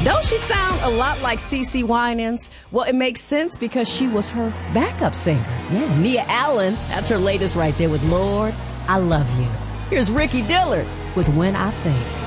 Don't she sound a lot like CeCe Winans? Well, it makes sense because she was her backup singer. Yeah, Nia Allen, that's her latest right there with Lord, I Love You. Here's Ricky Dillard with When I Think.